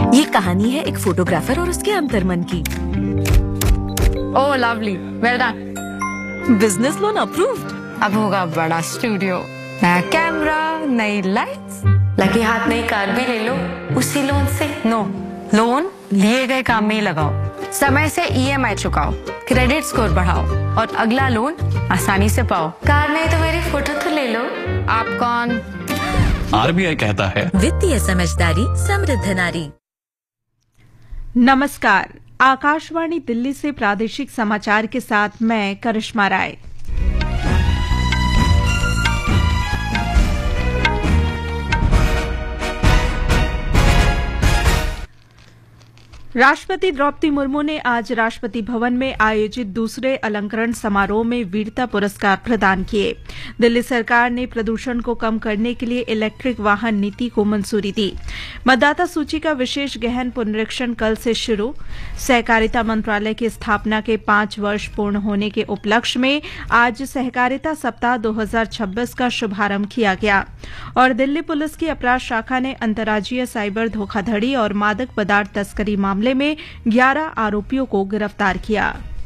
ये कहानी है एक फोटोग्राफर और उसके अंतर्मन की। ओह lovely, well done. Business loan approved. अब होगा बड़ा स्टूडियो, नया कैमरा, नई लाइट्स, लगे हाथ नई कार भी ले लो उसी लोन से। नो, लोन लिए गए काम में ही लगाओ, समय से EMI चुकाओ, क्रेडिट स्कोर बढ़ाओ और अगला लोन आसानी से पाओ। कार नहीं तो मेरी फोटो तो ले लो। आप कौन? RBI कहता है वित्तीय समझदारी समृद्ध नारी। नमस्कार, आकाशवाणी दिल्ली से प्रादेशिक समाचार के साथ मैं करिश्मा राय। राष्ट्रपति द्रौपदी मुर्मू ने आज राष्ट्रपति भवन में आयोजित दूसरे अलंकरण समारोह में वीरता पुरस्कार प्रदान किए। दिल्ली सरकार ने प्रदूषण को कम करने के लिए इलेक्ट्रिक वाहन नीति को मंजूरी दी। मतदाता सूची का विशेष गहन पुनरीक्षण कल से शुरू। सहकारिता मंत्रालय की स्थापना के 5 वर्ष पूर्ण होने के उपलक्ष्य में आज सहकारिता सप्ताह 2026 का शुभारंभ किया गया और दिल्ली पुलिस की अपराध शाखा ने अंतर्राज्यीय साइबर धोखाधड़ी और मादक पदार्थ तस्करी मामले में 11 आरोपियों को गिरफ्तार किया।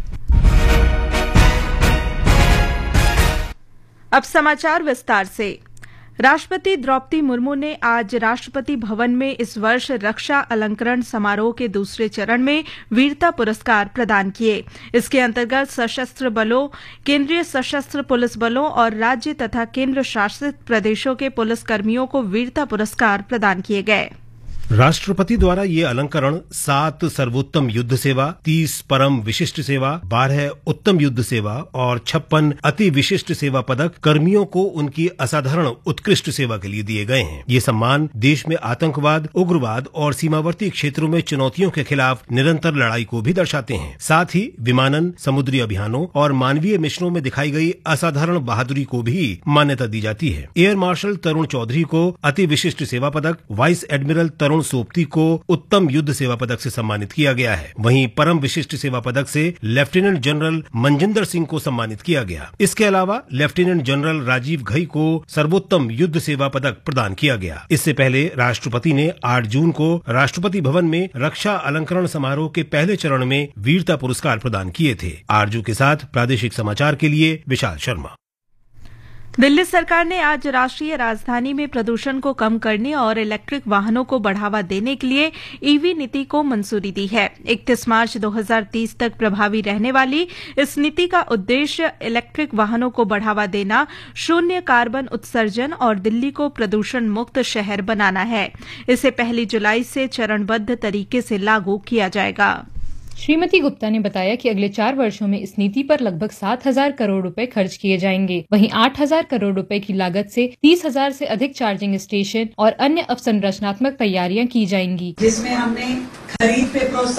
अब समाचार विस्तार से। राष्ट्रपति द्रौपदी मुर्मू ने आज राष्ट्रपति भवन में इस वर्ष रक्षा अलंकरण समारोह के दूसरे चरण में वीरता पुरस्कार प्रदान किए। इसके अंतर्गत सशस्त्र बलों, केंद्रीय सशस्त्र पुलिस बलों और राज्य तथा केंद्र शासित प्रदेशों के पुलिसकर्मियों को वीरता पुरस्कार प्रदान किए गए। राष्ट्रपति द्वारा ये अलंकरण 7 सर्वोत्तम युद्ध सेवा, 30 परम विशिष्ट सेवा, 12 उत्तम युद्ध सेवा और 56 अति विशिष्ट सेवा पदक कर्मियों को उनकी असाधारण उत्कृष्ट सेवा के लिए दिए गए हैं। ये सम्मान देश में आतंकवाद, उग्रवाद और सीमावर्ती क्षेत्रों में चुनौतियों के खिलाफ निरंतर लड़ाई को भी दर्शाते हैं। साथ ही विमानन, समुद्री अभियानों और मानवीय मिशनों में दिखाई गई असाधारण बहादुरी को भी मान्यता दी जाती है। एयर मार्शल तरुण चौधरी को अति विशिष्ट सेवा पदक, वाइस एडमिरल तरुण सोपती को उत्तम युद्ध सेवा पदक से सम्मानित किया गया है। वहीं परम विशिष्ट सेवा पदक से लेफ्टिनेंट जनरल मनजिंदर सिंह को सम्मानित किया गया। इसके अलावा लेफ्टिनेंट जनरल राजीव घई को सर्वोत्तम युद्ध सेवा पदक प्रदान किया गया। इससे पहले राष्ट्रपति ने 8 जून को राष्ट्रपति भवन में रक्षा अलंकरण समारोह के पहले चरण में वीरता पुरस्कार प्रदान किए थे। आरजू के साथ प्रादेशिक समाचार के लिए विशाल शर्मा। दिल्ली सरकार ने आज राष्ट्रीय राजधानी में प्रदूषण को कम करने और इलेक्ट्रिक वाहनों को बढ़ावा देने के लिए ईवी नीति को मंजूरी दी है। 31 मार्च 2030 तक प्रभावी रहने वाली इस नीति का उद्देश्य इलेक्ट्रिक वाहनों को बढ़ावा देना, शून्य कार्बन उत्सर्जन और दिल्ली को प्रदूषण मुक्त शहर बनाना है। इसे 1 जुलाई से चरणबद्ध तरीके से लागू किया जाएगा। श्रीमती गुप्ता ने बताया कि अगले 4 वर्षों में इस नीति पर लगभग 7,000 करोड़ रुपए खर्च किए जाएंगे। वहीं 8,000 करोड़ रुपए की लागत से 30,000 से अधिक चार्जिंग स्टेशन और अन्य अवसंरचनात्मक तैयारियां की जाएंगी, जिसमें हमने खरीद पे प्रोत्साहन